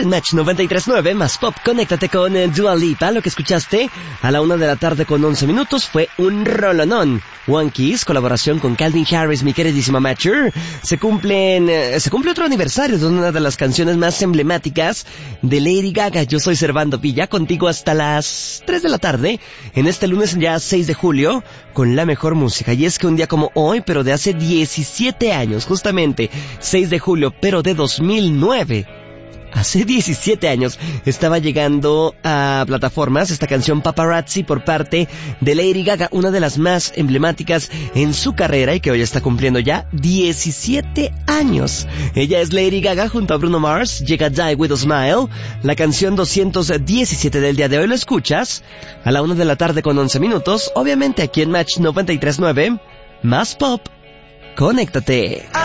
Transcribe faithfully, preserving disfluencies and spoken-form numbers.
en Match noventa y tres punto nueve, más pop. Conéctate con eh, Dua Lipa. Lo que escuchaste a la una de la tarde con once minutos fue un rolonón. One Kiss, colaboración con Calvin Harris, mi queridísima Matcher. Se cumplen, eh, se cumple otro aniversario de una de las canciones más emblemáticas de Lady Gaga. Yo soy Servando Villa, contigo hasta las tres de la tarde, en este lunes ya seis de julio, con la mejor música. Y es que un día como hoy, pero de hace diecisiete años, justamente, seis de julio, pero de dos mil nueve, hace diecisiete años, estaba llegando a plataformas esta canción Paparazzi por parte de Lady Gaga, una de las más emblemáticas en su carrera y que hoy está cumpliendo ya diecisiete años. Ella es Lady Gaga junto a Bruno Mars, llega Die With A Smile, la canción doscientos diecisiete del día de hoy. Lo escuchas a la una de la tarde con once minutos, obviamente aquí en Match noventa y tres punto nueve, más pop. Conéctate.